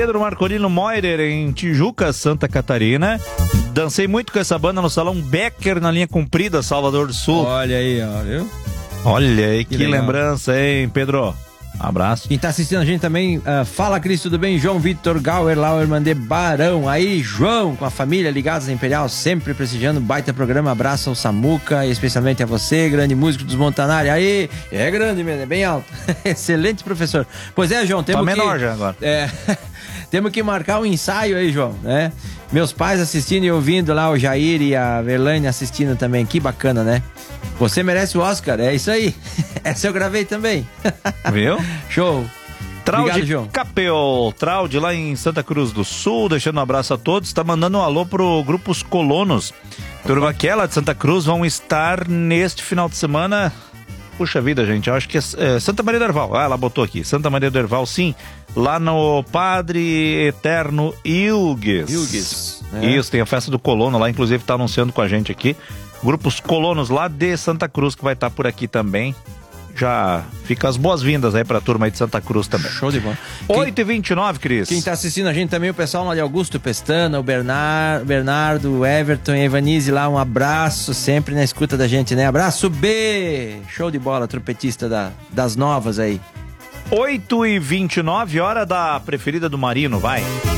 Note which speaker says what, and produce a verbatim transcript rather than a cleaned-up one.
Speaker 1: Pedro Marcolino Moirer, em Tijuca, Santa Catarina. Dancei muito com essa banda no Salão Becker, na linha comprida, Salvador do Sul.
Speaker 2: Olha aí, ó, viu?
Speaker 1: Olha aí, que,
Speaker 2: que
Speaker 1: lembrança, hein, Pedro? Abraço.
Speaker 2: Quem tá assistindo a gente também, uh, fala Cris, tudo bem? João Vitor Gauer, Lauerman de Barão. Aí, João, com a família ligados na Imperial, sempre prestigiando, baita programa. Abraço ao Samuca, especialmente a você, grande músico dos Montanari. Aí, é grande mesmo, é bem alto. Excelente professor. Pois é, João, temos
Speaker 1: tá
Speaker 2: que...
Speaker 1: menor já agora.
Speaker 2: É, temos que marcar um ensaio aí, João, né? Meus pais assistindo e ouvindo lá, o Jair e a Verlaine assistindo também. Que bacana, né? Você merece o Oscar, é isso aí. Essa eu gravei também.
Speaker 1: Viu?
Speaker 2: Show.
Speaker 1: Traude
Speaker 2: Obrigado, João.
Speaker 1: Capel, Traude lá em Santa Cruz do Sul, deixando um abraço a todos. Tá mandando um alô pro grupo Os Colonos. Turma aquela de Santa Cruz vão estar neste final de semana. Puxa vida, gente, eu acho que é, é Santa Maria do Herval. Ah, ela botou aqui. Santa Maria do Herval, sim. Lá no Padre Eterno Ilgues.
Speaker 2: Ilgues.
Speaker 1: É. Isso, tem a festa do Colono lá, inclusive tá anunciando com a gente aqui. Grupos Colonos lá de Santa Cruz, que vai estar por aqui também. Já fica as boas-vindas aí pra turma aí de Santa Cruz também.
Speaker 2: Show de bola.
Speaker 1: oito e vinte e nove, Cris.
Speaker 2: Quem tá assistindo a gente também, o pessoal lá de Augusto Pestana, o Bernard, Bernardo, o Everton e a Evanise lá, um abraço sempre na escuta da gente, né? Abraço B! Show de bola, trompetista da, das novas aí.
Speaker 1: oito e vinte e nove, hora da preferida do Marino, vai.